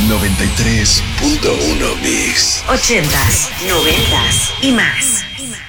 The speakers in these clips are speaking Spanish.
93.1 Mix. 80s, 90s y más.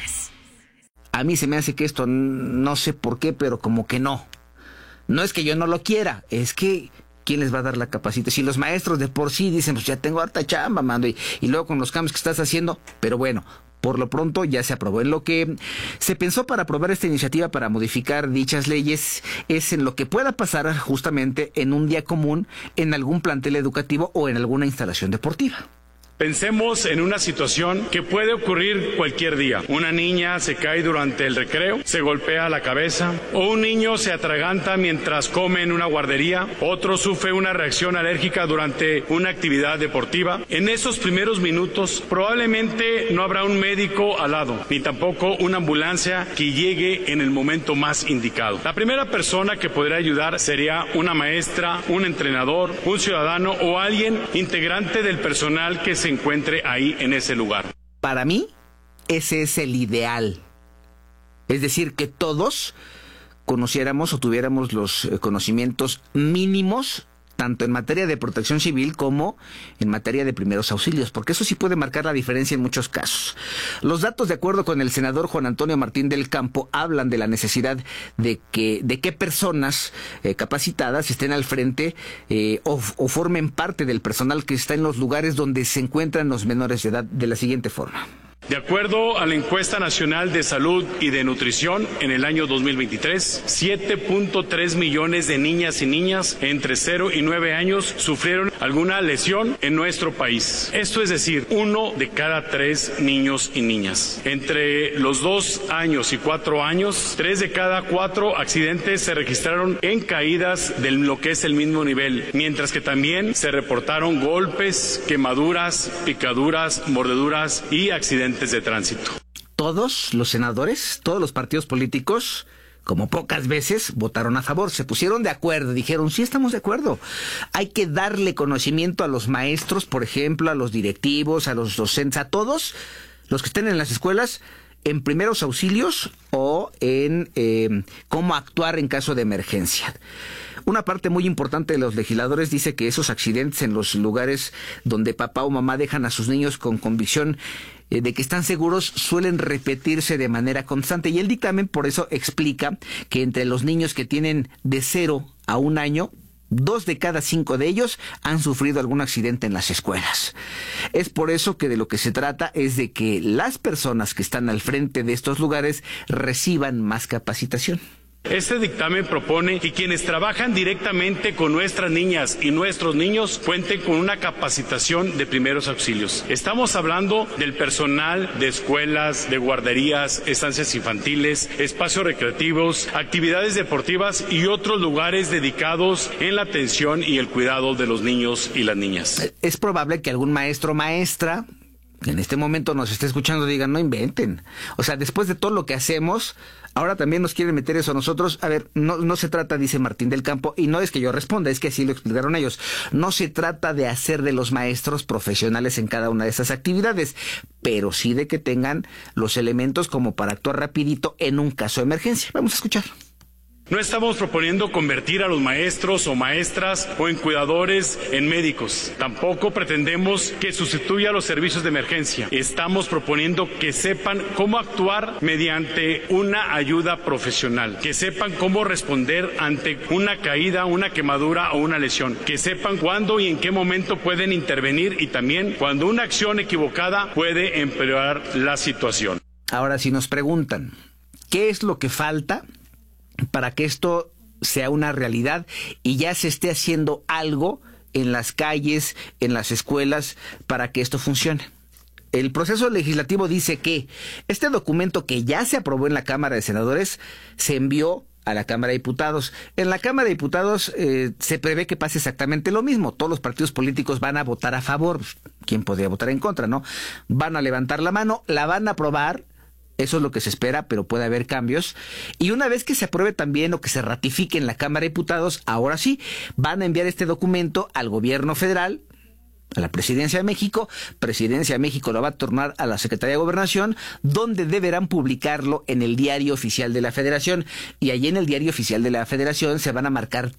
A mí se me hace que esto, no sé por qué, pero como que no. No es que yo no lo quiera, es que ¿quién les va a dar la capacitación? Si los maestros de por sí dicen, pues ya tengo harta chamba, mando, y luego con los cambios que estás haciendo, pero bueno, por lo pronto ya se aprobó. En lo que se pensó para aprobar esta iniciativa para modificar dichas leyes es en lo que pueda pasar justamente en un día común en algún plantel educativo o en alguna instalación deportiva. Pensemos en una situación que puede ocurrir cualquier día. Una niña se cae durante el recreo, se golpea la cabeza, o un niño se atraganta mientras come en una guardería, otro sufre una reacción alérgica durante una actividad deportiva. En esos primeros minutos probablemente no habrá un médico al lado, ni tampoco una ambulancia que llegue en el momento más indicado. La primera persona que podría ayudar sería una maestra, un entrenador, un ciudadano o alguien integrante del personal que se encuentre ahí en ese lugar. Para mí, ese es el ideal. Es decir, que todos conociéramos o tuviéramos los conocimientos mínimos, tanto en materia de protección civil como en materia de primeros auxilios, porque eso sí puede marcar la diferencia en muchos casos. Los datos, de acuerdo con el senador Juan Antonio Martín del Campo, hablan de la necesidad de que personas capacitadas estén al frente o formen parte del personal que está en los lugares donde se encuentran los menores de edad de la siguiente forma. De acuerdo a la Encuesta Nacional de Salud y de Nutrición, en el año 2023, 7.3 millones de niñas y niñas entre 0 y 9 años sufrieron alguna lesión en nuestro país. Esto es decir, 1 de cada 3 niños y niñas. Entre los 2 años y 4 años, 3 de cada 4 accidentes se registraron en caídas de lo que es el mismo nivel, mientras que también se reportaron golpes, quemaduras, picaduras, mordeduras y accidentes de tránsito. Todos los senadores, todos los partidos políticos, como pocas veces, votaron a favor, se pusieron de acuerdo, dijeron, sí, estamos de acuerdo. Hay que darle conocimiento a los maestros, por ejemplo, a los directivos, a los docentes, a todos los que estén en las escuelas, en primeros auxilios o en cómo actuar en caso de emergencia. Una parte muy importante de los legisladores dice que esos accidentes en los lugares donde papá o mamá dejan a sus niños con convicción de que están seguros suelen repetirse de manera constante, y el dictamen por eso explica que entre los niños que tienen de 0 a 1 año, 2 de cada 5 de ellos han sufrido algún accidente en las escuelas. Es por eso que de lo que se trata es de que las personas que están al frente de estos lugares reciban más capacitación. Este dictamen propone que quienes trabajan directamente con nuestras niñas y nuestros niños cuenten con una capacitación de primeros auxilios. Estamos hablando del personal de escuelas, de guarderías, estancias infantiles, espacios recreativos, actividades deportivas y otros lugares dedicados en la atención y el cuidado de los niños y las niñas. Es probable que algún maestro o maestra que en este momento nos esté escuchando digan, no inventen. O sea, después de todo lo que hacemos, ahora también nos quieren meter eso a nosotros. A ver, no se trata, dice Martín del Campo, y no es que yo responda, es que así lo explicaron ellos. No se trata de hacer de los maestros profesionales en cada una de esas actividades, pero sí de que tengan los elementos como para actuar rapidito en un caso de emergencia. Vamos a escuchar. No estamos proponiendo convertir a los maestros o maestras o en cuidadores en médicos. Tampoco pretendemos que sustituya los servicios de emergencia. Estamos proponiendo que sepan cómo actuar mediante una ayuda profesional, que sepan cómo responder ante una caída, una quemadura o una lesión, que sepan cuándo y en qué momento pueden intervenir y también cuando una acción equivocada puede empeorar la situación. Ahora, si nos preguntan, ¿qué es lo que falta para que esto sea una realidad y ya se esté haciendo algo en las calles, en las escuelas, para que esto funcione? El proceso legislativo dice que este documento que ya se aprobó en la Cámara de Senadores se envió a la Cámara de Diputados. En la Cámara de Diputados se prevé que pase exactamente lo mismo. Todos los partidos políticos van a votar a favor. ¿Quién podría votar en contra, no? Van a levantar la mano, la van a aprobar. Eso es lo que se espera, pero puede haber cambios. Y una vez que se apruebe también o que se ratifique en la Cámara de Diputados, ahora sí, van a enviar este documento al gobierno federal, a la Presidencia de México. Presidencia de México lo va a turnar a la Secretaría de Gobernación, donde deberán publicarlo en el Diario Oficial de la Federación. Y allí en el Diario Oficial de la Federación se van a marcar